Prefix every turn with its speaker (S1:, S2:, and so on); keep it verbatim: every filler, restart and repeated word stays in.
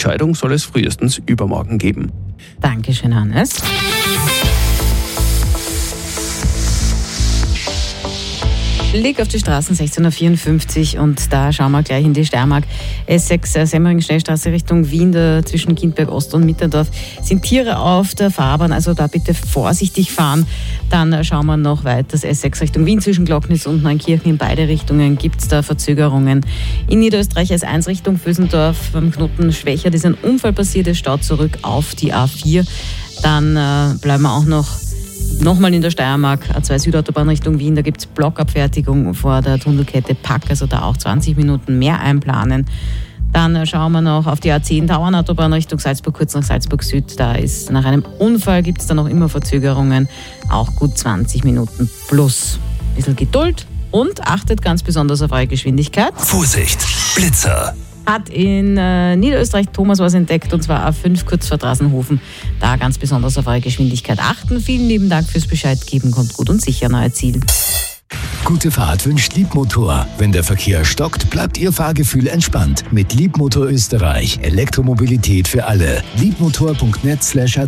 S1: Entscheidung soll es frühestens übermorgen geben.
S2: Dankeschön, Hannes. Blick auf die Straßen, sechzehn Uhr vierundfünfzig, und da schauen wir gleich in die Steiermark. S sechs Semmering-Schnellstraße Richtung Wien, da zwischen Kindberg Ost und Mitterdorf sind Tiere auf der Fahrbahn, also da bitte vorsichtig fahren. Dann schauen wir noch weiter, das S sechs Richtung Wien zwischen Glocknitz und Neunkirchen, in beide Richtungen gibt es da Verzögerungen. In Niederösterreich S eins Richtung Vösendorf beim Knoten Schwächert ist ein Unfall passiert, es staut zurück auf die A vier. Dann äh, bleiben wir auch noch Nochmal in der Steiermark, A zwei Südautobahn Richtung Wien, da gibt es Blockabfertigung vor der Tunnelkette Pack, also da auch zwanzig Minuten mehr einplanen. Dann schauen wir noch auf die A zehn Tauernautobahn Richtung Salzburg, kurz nach Salzburg Süd. Da ist nach einem Unfall gibt es da noch immer Verzögerungen, auch gut zwanzig Minuten plus. Ein bisschen Geduld und achtet ganz besonders auf eure Geschwindigkeit.
S3: Vorsicht, Blitzer!
S2: Hat in äh, Niederösterreich Thomas was entdeckt, und zwar A fünf kurz vor Drasenhofen. Da ganz besonders auf eure Geschwindigkeit achten. Vielen lieben Dank fürs Bescheid geben. Kommt gut und sicher an euer Ziel.
S3: Gute Fahrt wünscht Liebmotor. Wenn der Verkehr stockt, bleibt Ihr Fahrgefühl entspannt. Mit Liebmotor Österreich. Elektromobilität für alle. liebmotor punkt net slash